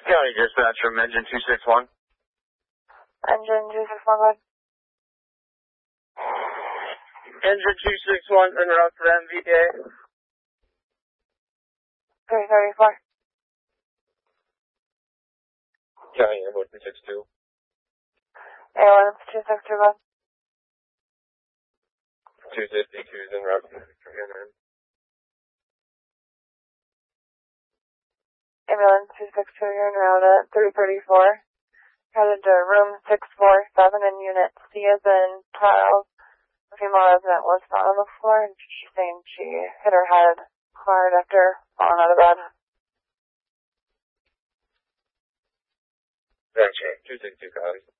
County Dispatch from Engine 261. Engine 261, Engine 261 en route for MVA. 334. County Ambulance 262. Ambulance 261. 252 is en route from Victoria. Ambulance 262, you're en route at 334. Headed to room 647 in Unit C as in Charles. A female resident was found on the floor and she's saying she hit her head hard after falling out of bed. Gotcha. 262 copies.